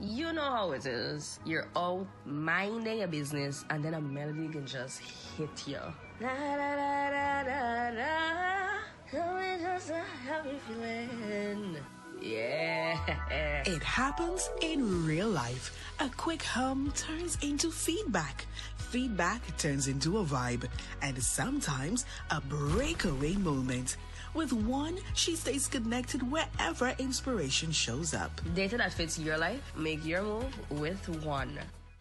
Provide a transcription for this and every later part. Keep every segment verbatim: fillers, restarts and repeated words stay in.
You know how it is. You're out minding a business and then a melody can just hit you. Da, da, da, da, da, da. Tell me just how you feeling. Yeah. It happens in real life. A quick hum turns into feedback. Feedback turns into a vibe. And sometimes a breakaway moment. With One, she stays connected wherever inspiration shows up. Data that fits your life, make your move with One.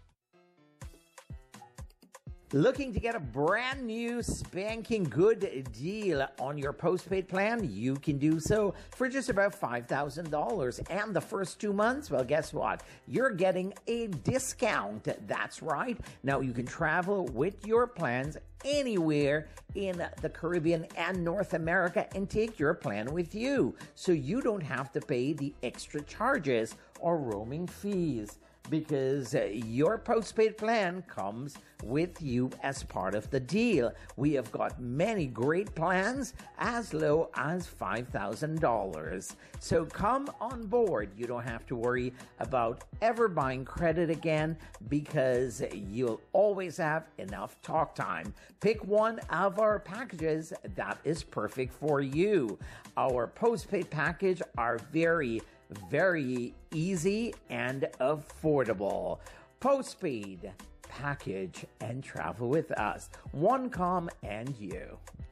Looking to get a brand new spanking good deal on your postpaid plan? You can do so for just about five thousand dollars. And the first two months, well, guess what? You're getting a discount. That's right. Now you can travel with your plans anywhere in the Caribbean and North America and take your plan with you. So you don't have to pay the extra charges or roaming fees, because uh, your postpaid plan comes with you as part of the deal. We have got many great plans as low as five thousand dollars. So come on board. You don't have to worry about ever buying credit again, because you'll always have enough talk time. Pick one of our packages that is perfect for you. Our postpaid package are very very easy and affordable. Postpaid package and travel with us. OneCom and you.